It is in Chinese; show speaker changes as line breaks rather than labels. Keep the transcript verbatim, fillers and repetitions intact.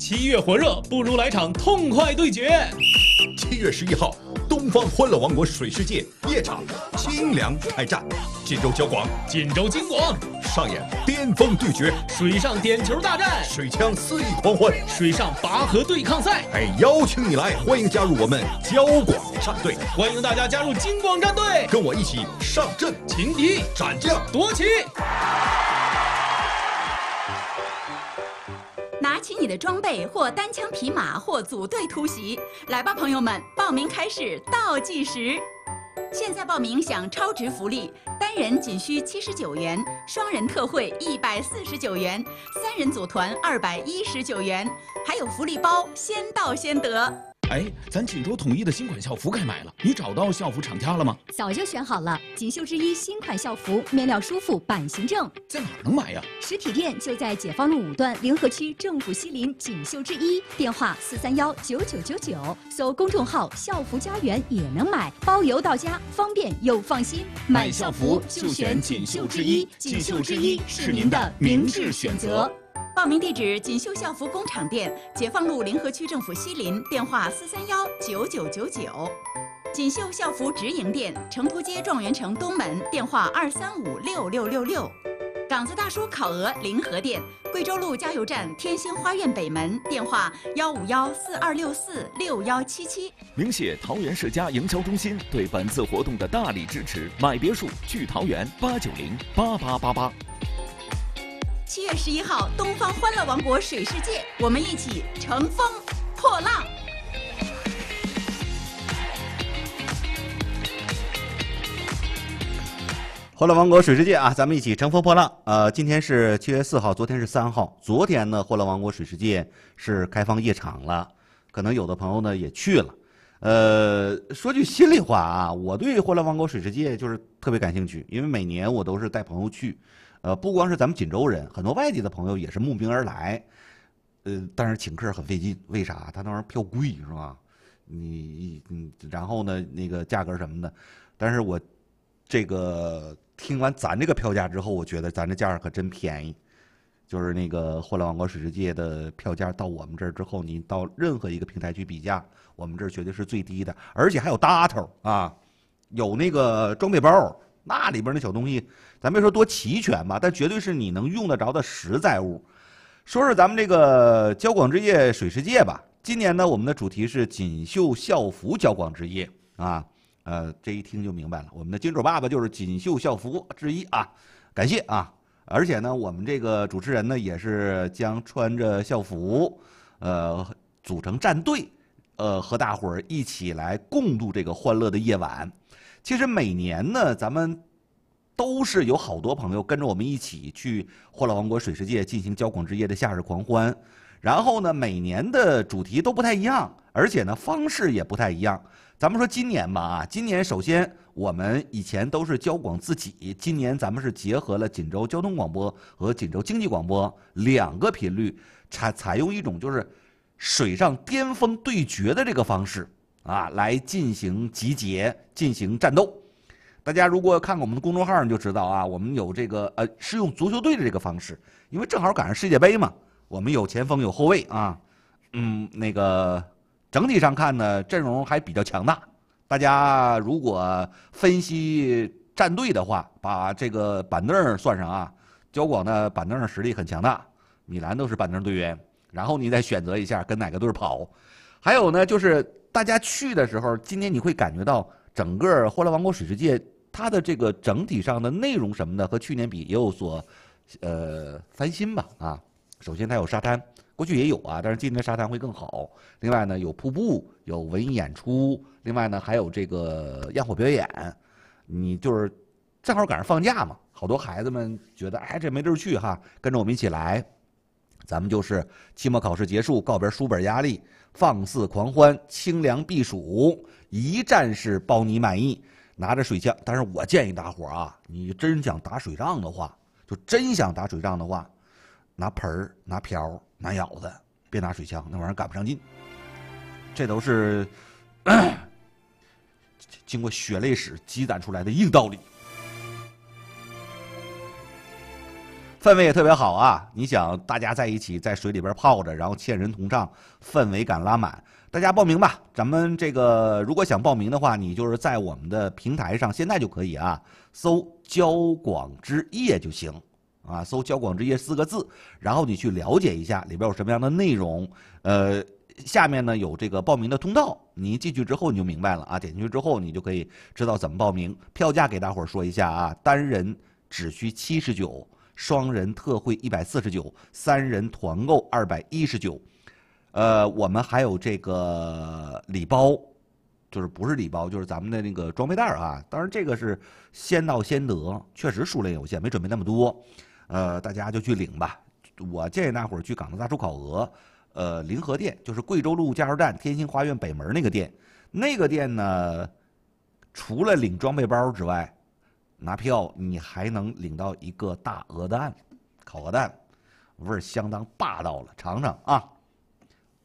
七月火热，不如来场痛快对决。
七月十一号，东方欢乐王国水世界夜场清凉开战，锦州交广、
锦州金广
上演巅峰对决，
水上点球大战，
水枪肆意狂欢，
水上拔河对抗赛。
哎，邀请你来，欢迎加入我们交广战队，
欢迎大家加入金广战队，
跟我一起上阵，
擒敌、
斩将、
夺旗。
拿起你的装备，或单枪匹马，或组队突袭，来吧，朋友们！报名开始倒计时。现在报名享超值福利，单人仅需七十九元，双人特惠一百四十九元，三人组团二百一十九元，还有福利包，先到先得。
哎，咱锦州统一的新款校服该买了，你找到校服厂家了吗？
早就选好了，锦绣之一新款校服，面料舒服，版型正。
在哪儿能买呀？
实体店就在解放路五段联合区政府西邻锦绣之一，电话四三幺九九九九，搜公众号校服家园也能买，包邮到家，方便又放心。
买校服就选锦绣之一，锦绣之一是您的明智选择。
报名地址：锦绣校服工厂店，解放路联合区政府西邻，电话四三幺九九九九。锦绣校服直营店，成都街状元城东门，电话二三五六六六六。港子大叔烤鹅临河店，贵州路加油站天星花苑北门，电话幺五幺四二六四六幺七七。
鸣谢桃园世家营销中心对本次活动的大力支持，买别墅聚桃园八九零八八八八。
七月十一号，东方欢乐王国水世界，我们一起乘风破浪。
欢乐王国水世界啊，咱们一起乘风破浪。呃，今天是七月四号，昨天是三号。昨天呢，欢乐王国水世界是开放夜场了，可能有的朋友呢也去了。呃，说句心里话啊，我对欢乐王国水世界就是特别感兴趣，因为每年我都是带朋友去。呃，不光是咱们锦州人，很多外地的朋友也是慕名而来。呃，但是请客很费劲，为啥？他那玩意儿票贵是吧？你嗯，然后呢，那个价格什么的，但是我这个听完咱这个票价之后，我觉得咱这价可真便宜。就是那个欢乐王国水世界的票价到我们这儿之后，你到任何一个平台去比价，我们这儿绝对是最低的，而且还有搭头啊，有那个装备包。那里边那小东西，咱别说多齐全吧，但绝对是你能用得着的实在物。说说咱们这个交广之夜水世界吧。今年呢，我们的主题是锦绣校服交广之夜啊。呃，这一听就明白了，我们的金主爸爸就是锦绣校服之一啊，感谢啊。而且呢，我们这个主持人呢，也是将穿着校服，呃，组成战队，呃，和大伙儿一起来共度这个欢乐的夜晚。其实每年呢，咱们都是有好多朋友跟着我们一起去欢乐王国水世界进行交广之夜的夏日狂欢。然后呢，每年的主题都不太一样，而且呢方式也不太一样。咱们说今年吧啊，今年首先我们以前都是交广自己，今年咱们是结合了锦州交通广播和锦州经济广播两个频率，采采用一种就是水上巅峰对决的这个方式。啊，来进行集结，进行战斗。大家如果看过我们的公众号，你就知道啊，我们有这个呃，是用足球队的这个方式，因为正好赶上世界杯嘛，我们有前锋有后卫啊，嗯，那个整体上看呢，阵容还比较强大。大家如果分析战队的话，把这个板凳算上啊，交广的板凳实力很强大，米兰都是板凳队员，然后你再选择一下跟哪个队跑。还有呢，就是大家去的时候，今年你会感觉到整个欢乐王国水世界它的这个整体上的内容什么的和去年比也有所呃翻新吧啊。首先它有沙滩，过去也有啊，但是今年沙滩会更好。另外呢，有瀑布，有文艺演出，另外呢还有这个焰火表演。你就是正好赶上放假嘛，好多孩子们觉得哎这没地儿去哈，跟着我们一起来。咱们就是期末考试结束，告别书本压力，放肆狂欢，清凉避暑，一站式包你满意。拿着水枪，但是我建议大伙啊，你真想打水仗的话，就真想打水仗的话，拿盆儿、拿瓢、拿舀子，别拿水枪，那玩意儿赶不上劲。这都是经过血泪史积攒出来的硬道理。 氛围也特别好啊！你想，大家在一起在水里边泡着，然后千人同唱，氛围感拉满。大家报名吧！咱们这个如果想报名的话，你就是在我们的平台上，现在就可以啊，搜“交广之夜”就行啊，搜“交广之夜”四个字，然后你去了解一下里边有什么样的内容。呃，下面呢有这个报名的通道，你一进去之后你就明白了啊，点进去之后你就可以知道怎么报名。票价给大伙儿说一下啊，单人只需七十九。双人特惠一百四十九，三人团购二百一十九，呃，我们还有这个礼包，就是不是礼包，就是咱们的那个装备袋啊。当然这个是先到先得，确实数量有限，没准备那么多，呃，大家就去领吧。我建议大伙儿去港德大厨烤鹅，呃，临河店，就是贵州路加油站天星花园北门那个店，那个店呢，除了领装备包之外，拿票你还能领到一个大鹅蛋，烤鹅蛋，味儿相当霸道了，尝尝啊！